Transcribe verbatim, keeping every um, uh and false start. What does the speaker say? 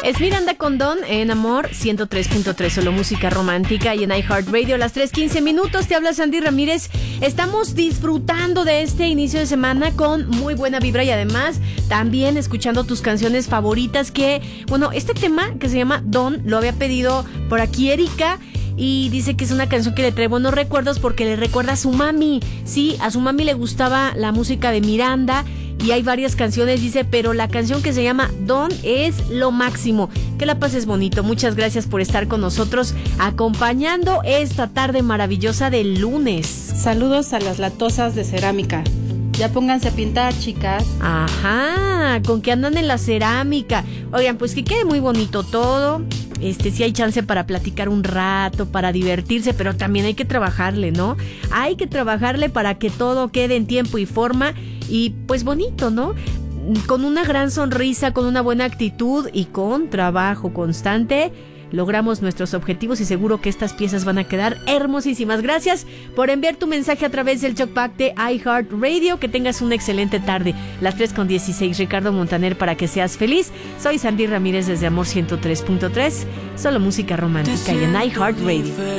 Es Miranda con Don en Amor ciento tres punto tres, solo música romántica, y en iHeartRadio a las tres quince minutos. Te habla Sandy Ramírez. Estamos disfrutando de este inicio de semana con muy buena vibra y además también escuchando tus canciones favoritas que, bueno, este tema que se llama Don lo había pedido por aquí Erika y dice que es una canción que le trae buenos recuerdos porque le recuerda a su mami. Sí, a su mami le gustaba la música de Miranda y hay varias canciones, dice, pero la canción que se llama Don es lo máximo. Que la pases bonito. Muchas gracias por estar con nosotros acompañando esta tarde maravillosa del lunes. Saludos a las latosas de cerámica. Ya pónganse a pintar, chicas. Ajá, con que andan en la cerámica. Oigan, pues que quede muy bonito todo. Este, sí hay chance para platicar un rato, para divertirse, pero también hay que trabajarle, ¿no? Hay que trabajarle para que todo quede en tiempo y forma y pues bonito, ¿no? Con una gran sonrisa, con una buena actitud y con trabajo constante, logramos nuestros objetivos y seguro que estas piezas van a quedar hermosísimas. Gracias por enviar tu mensaje a través del Talkback de iHeartRadio. Que tengas una excelente tarde. Las tres con dieciséis, Ricardo Montaner, para que seas feliz. Soy Sandy Ramírez desde Amor ciento tres punto tres, solo música romántica y en iHeartRadio.